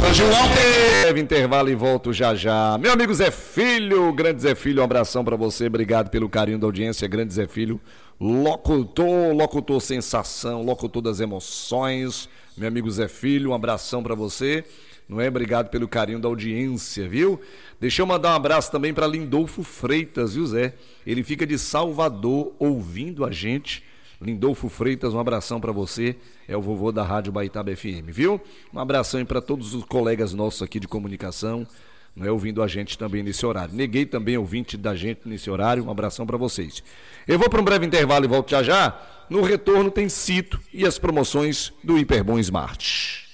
São João tem... Breve intervalo e volto já já. Meu amigo Zé Filho, grande Zé Filho, um abração pra você, obrigado pelo carinho da audiência, grande Zé Filho, locutor sensação, locutor das emoções, meu amigo Zé Filho, um abração pra você, não é? Obrigado pelo carinho da audiência, viu? Deixa eu mandar um abraço também pra Lindolfo Freitas, viu, Zé? Ele fica de Salvador ouvindo a gente. Lindolfo Freitas, um abração para você, é o vovô da Rádio Baitaba FM, viu? Um abração para todos os colegas nossos aqui de comunicação, não é, ouvindo a gente também nesse horário. Neguei também ouvinte da gente nesse horário, um abração para vocês. Eu vou para um breve intervalo e volto já já. No retorno tem Cito e as promoções do Hiperbom Smart.